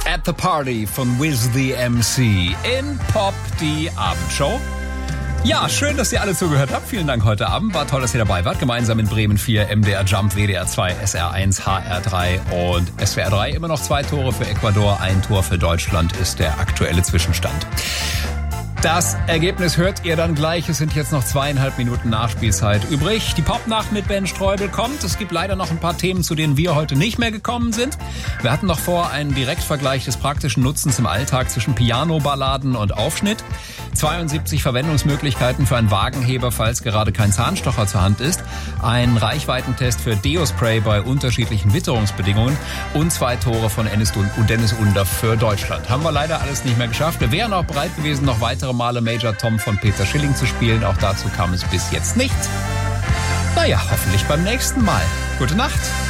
At the Party von Wiz the MC in Pop, die Abendshow. Ja, schön, dass ihr alle zugehört habt. Vielen Dank heute Abend. War toll, dass ihr dabei wart. Gemeinsam in Bremen 4, MDR Jump, WDR 2, SR1, HR3 und SWR 3. Immer noch 2 Tore für Ecuador, 1 Tor für Deutschland ist der aktuelle Zwischenstand. Das Ergebnis hört ihr dann gleich. Es sind jetzt noch 2,5 Minuten Nachspielzeit übrig. Die Popnacht mit Ben Streubel kommt. Es gibt leider noch ein paar Themen, zu denen wir heute nicht mehr gekommen sind. Wir hatten noch vor einen Direktvergleich des praktischen Nutzens im Alltag zwischen Piano-Balladen und Aufschnitt. 72 Verwendungsmöglichkeiten für einen Wagenheber, falls gerade kein Zahnstocher zur Hand ist. Ein Reichweitentest für Deo-Spray bei unterschiedlichen Witterungsbedingungen. Und 2 Tore von Dennis Under für Deutschland. Haben wir leider alles nicht mehr geschafft. Wir wären auch bereit gewesen, noch weitere Male Major Tom von Peter Schilling zu spielen. Auch dazu kam es bis jetzt nicht. Naja, hoffentlich beim nächsten Mal. Gute Nacht.